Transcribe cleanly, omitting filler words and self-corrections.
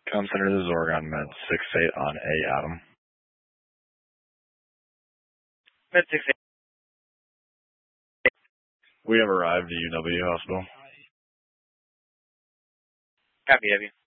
Com Center, this is Oregon Med 6-8 on A Adam. Med 6-8. We have arrived at UW Hospital. Copy, have you?